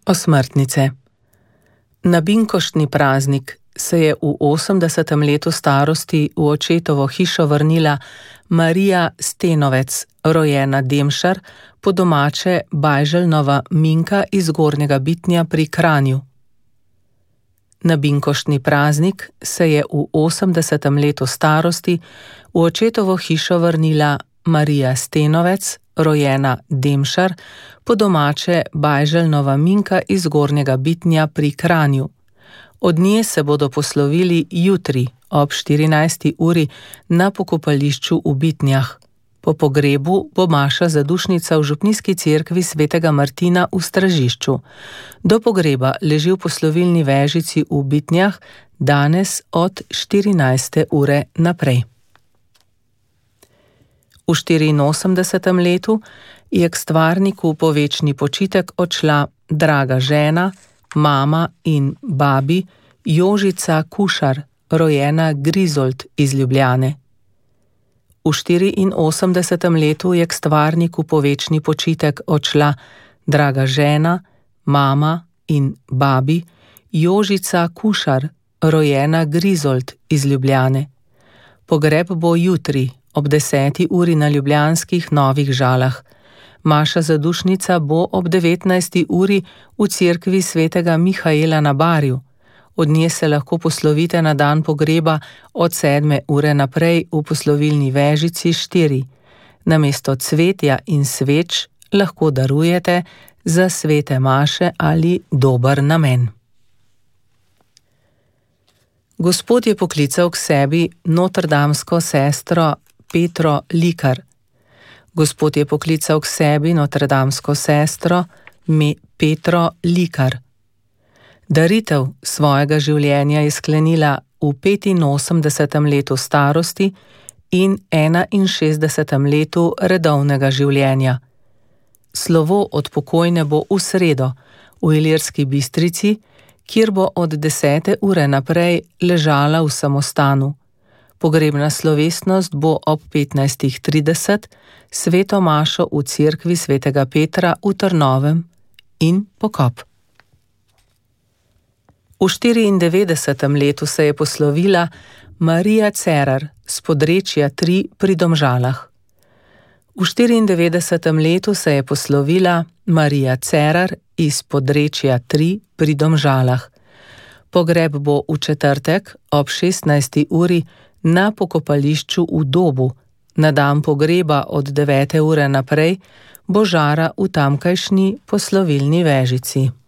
Osmrtnice. Na binkoštni praznik se je v 80. letu starosti v očetovo hišo vrnila Marija Stenovec, rojena Demšar, po domače Bajželjnova Minka iz Gornjega Bitnja pri Kranju. Na binkoštni praznik se je v 80. letu starosti v očetovo hišo vrnila Marija Stenovec, rojena Demšar, po domače Bajželjnova Minka iz Gornjega Bitnja pri Kranju. Od nje se bodo poslovili jutri ob 14. uri na pokopališču v Bitnjah. Po pogrebu bo maša zadušnica v župnijski cerkvi svetega Martina v Stražišču. Do pogreba leži v poslovilni vežici v Bitnjah danes od 14. ure naprej. V 84. letu je k stvarniku po večni počitek odšla draga žena, mama in babi Jožica Kušar, rojena Grizold iz Ljubljane. V 84. letu je k stvarniku po večni počitek odšla draga žena, mama in babi Jožica Kušar, rojena Grizold iz Ljubljane. Pogreb bo jutri ob 10. uri na ljubljanskih Novih Žalah. Maša zadušnica bo ob 19. uri v cerkvi svetega Mihaela na Barju. Od nje se lahko poslovite na dan pogreba od 7. ure naprej v poslovilni vežici 4. Namesto cvetja in sveč lahko darujete za svete maše ali dober namen. Gospod je poklical k sebi notrdamsko sestro Petro Likar. Gospod je poklical k sebi notrdamsko sestro Petro Likar. Daritev svojega življenja je sklenila v 85. letu starosti in 61. letu redovnega življenja. Slovo od pokojne bo v sredo v Ilirski Bistrici, kjer bo od 10. ure naprej ležala v samostanu. Pogrebna slovesnost bo ob 15.30, sveto mašo v cerkvi svetega Petra v Trnovem in pokop. V 94. letu se je poslovila Marija Cerar s Podrečja 3 pri Domžalah. V 94. letu se je poslovila Marija Cerar iz Podrečja 3 pri Domžalah. Pogreb bo v četrtek ob 16. uri na pokopališču v Dobu. Na dan pogreba od 9. ure naprej bo žara v tamkajšnji poslovilni vežici.